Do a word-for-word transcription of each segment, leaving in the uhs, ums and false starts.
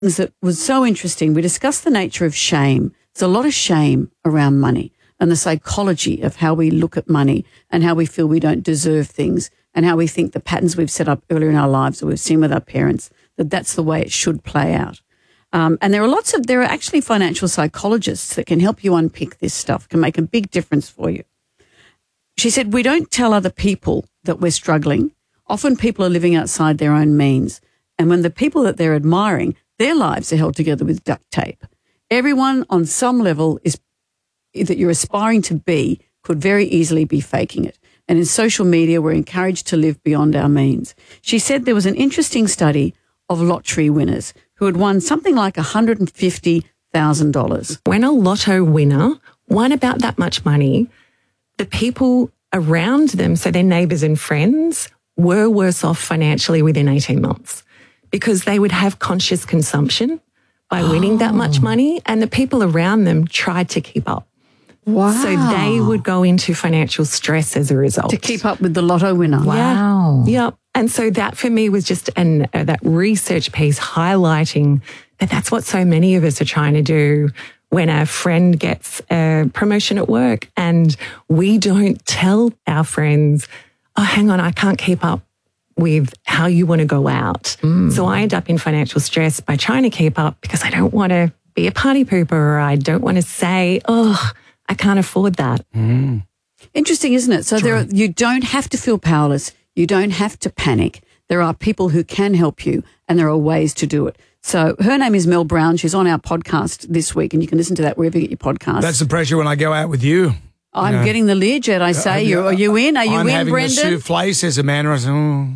that was so interesting. We discussed the nature of shame. There's a lot of shame around money and the psychology of how we look at money and how we feel we don't deserve things and how we think the patterns we've set up earlier in our lives or we've seen with our parents, that that's the way it should play out. Um, and there are lots of, there are actually financial psychologists that can help you unpick this stuff, can make a big difference for you. She said, we don't tell other people that we're struggling. Often people are living outside their own means. And when the people that they're admiring, their lives are held together with duct tape. Everyone on some level is that you're aspiring to be could very easily be faking it. And in social media, we're encouraged to live beyond our means. She said there was an interesting study of lottery winners who had won something like one hundred fifty thousand dollars. When a lotto winner won about that much money, the people around them, so their neighbours and friends, were worse off financially within eighteen months because they would have conscious consumption by winning oh. that much money, and the people around them tried to keep up. Wow. So they would go into financial stress as a result. To keep up with the lotto winner. Wow. Yeah. Yep. And so that for me was just an, uh, that research piece highlighting that that's what so many of us are trying to do when a friend gets a promotion at work and we don't tell our friends, oh, hang on, I can't keep up with how you want to go out. Mm. So I end up in financial stress by trying to keep up because I don't want to be a party pooper or I don't want to say, oh, I can't afford that. Mm. Interesting, isn't it? So there are, you don't have to feel powerless. You don't have to panic. There are people who can help you and there are ways to do it. So her name is Mel Brown. She's on our podcast this week and you can listen to that wherever you get your podcast. That's the pressure when I go out with you. I'm you know. getting the Learjet, I say. You're, are you in? Are you I'm in, having Brendan? the souffle, says Amanda. I said,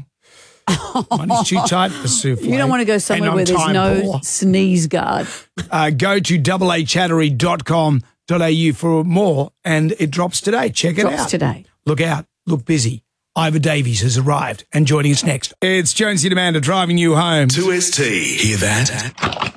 oh, money's too tight for souffle. You don't want to go somewhere where there's no poor. sneeze guard. Uh, go to double a chattery dot com dot a u for more and it drops today. Check it drops out. today. Look out. Look busy. Ivor Davies has arrived and joining us next. It's Jonesy and Amanda driving you home. two S T. Hear that?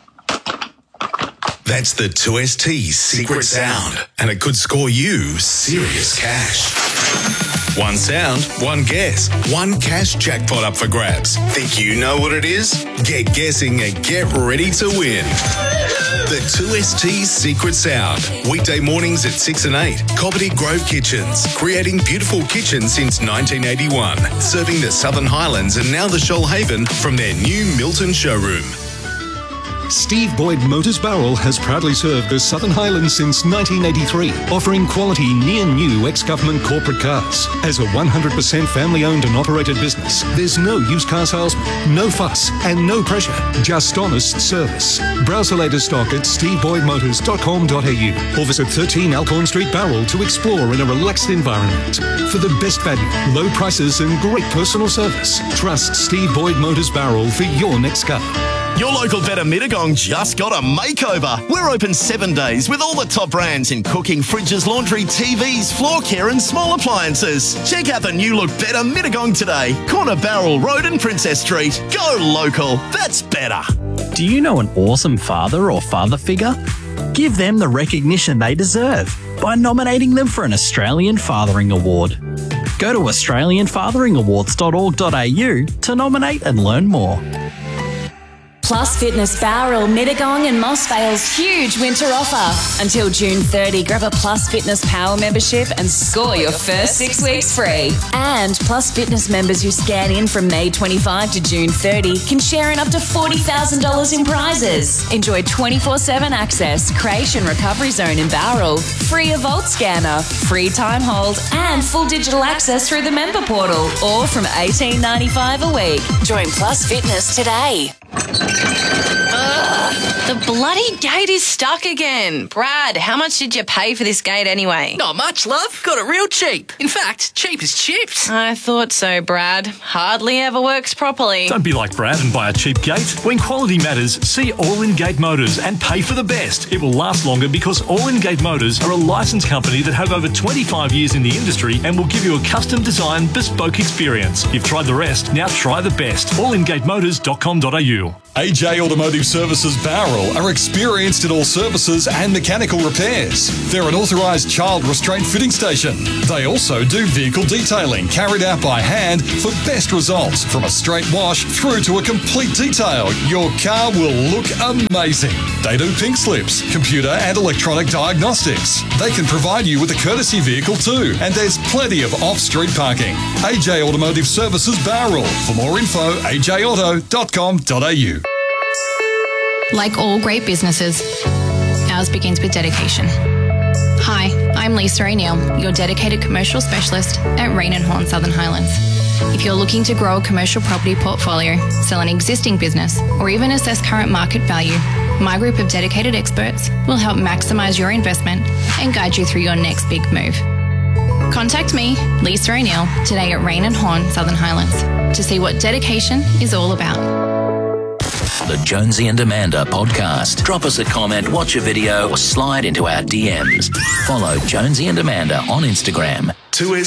That's the two S T secret sound, and it could score you serious cash. One sound, one guess, one cash jackpot up for grabs. Think you know what it is? Get guessing and get ready to win. The two S T secret sound. Weekday mornings at six and eight. Cobbitty Grove Kitchens. Creating beautiful kitchens since nineteen eighty-one. Serving the Southern Highlands and now the Shoalhaven from their new Milton showroom. Steve Boyd Motors Barrel has proudly served the Southern Highlands since nineteen eighty-three, offering quality near-new ex-government corporate cars. As a one hundred percent family-owned and operated business, there's no used car salesman, no fuss, and no pressure, just honest service. Browse the latest stock at steve boyd motors dot com dot a u or visit thirteen Alcorn Street Barrel to explore in a relaxed environment. For the best value, low prices, and great personal service, trust Steve Boyd Motors Barrel for your next car. Your local Better Mittagong just got a makeover. We're open seven days with all the top brands in cooking, fridges, laundry, T Vs, floor care and small appliances. Check out the new look Better Mittagong today. Corner Barrel Road and Princess Street. Go local. That's better. Do you know an awesome father or father figure? Give them the recognition they deserve by nominating them for an Australian Fathering Award. Go to australian fathering awards dot org dot a u to nominate and learn more. Plus Fitness Bowral, Mittagong and Moss Vale's huge winter offer. Until June thirtieth, grab a Plus Fitness Power membership and score your first six weeks free. And Plus Fitness members who scan in from May twenty-fifth to June thirtieth can share in up to forty thousand dollars in prizes. Enjoy twenty-four seven access, creche and recovery zone in Bowral, free Evolt scanner, free time hold and full digital access through the member portal, or from eighteen ninety-five a week. Join Plus Fitness today. Ugh, the bloody gate is stuck again. Brad, how much did you pay for this gate anyway? Not much, love. Got it real cheap. In fact, cheap as chips. I thought so, Brad. Hardly ever works properly. Don't be like Brad and buy a cheap gate. When quality matters, see All In Gate Motors and pay for the best. It will last longer because All In Gate Motors are a licensed company that have over twenty-five years in the industry and will give you a custom design, bespoke experience. You've tried the rest, now try the best. all in gate motors dot com dot a u. A J Automotive Services Bowral are experienced in all services and mechanical repairs. They're an authorised child restraint fitting station. They also do vehicle detailing carried out by hand for best results, from a straight wash through to a complete detail. Your car will look amazing. They do pink slips, computer and electronic diagnostics. They can provide you with a courtesy vehicle too, and there's plenty of off-street parking. A J Automotive Services Bowral. For more info, a j auto dot com dot a u. Like all great businesses, ours begins with dedication. Hi, I'm Lisa O'Neill, your dedicated commercial specialist at Rain and Horn Southern Highlands. If you're looking to grow a commercial property portfolio, sell an existing business, or even assess current market value, my group of dedicated experts will help maximise your investment and guide you through your next big move. Contact me, Lisa O'Neill, today at Rain and Horn Southern Highlands to see what dedication is all about. The Jonesy and Amanda podcast. Drop us a comment, watch a video, or slide into our D Ms. Follow Jonesy and Amanda on Instagram. two S